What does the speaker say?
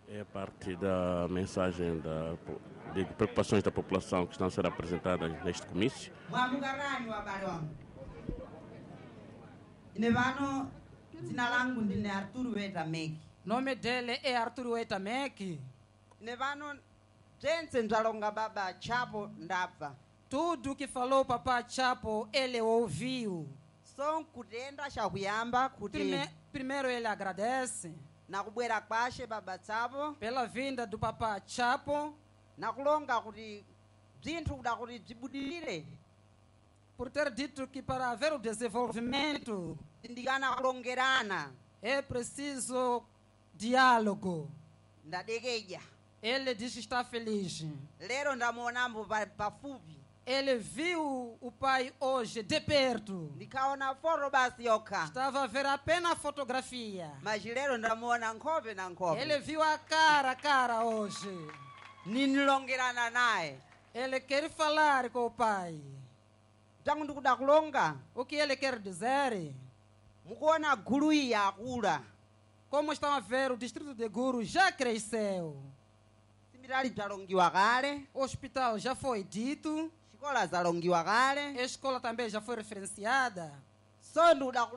É a parte da mensagem de preocupações da população que estão a ser apresentadas neste comício. Mwamukarani wabale wangu. Ine vano jina langu ndine Arturo Weta Meki. Nome dele é Arturo Weta Meki. Ine vano jense mzalonga baba Chapo ndabva. Tudo que falou Papá Chapo, ele ouviu. So nkutenda chakuyamba kuti Primeiro ele agradece nakubwera kwashe baba Chapo pela vinda do Papá Chapo, nakulonga kuti bzinthu kuda kuti bzibudilire por ter dito que para haver o desenvolvimento ndikana kulongerana é preciso diálogo. ndadekedya. Ele diz que está feliz. Lero ndamuonambo pafupi. Ele viu o pai hoje de perto. Ndikaona foto basi yokha. Estava a ver apenas a fotografia. Mas lero ndamuona nkhope na nkhope. Ele viu a cara hoje. Ninilongerana naye. Ele quer falar com o pai. Tangu ndikuda kulonga. O que ele quer dizer? Mukuona gulu iyi yakula. Como estão a ver, o distrito de Guru já cresceu. Simitali bzalongiwa kale. O hospital já foi dito. Escola zalongiwa kale. A escola também já foi referenciada. So ndikuda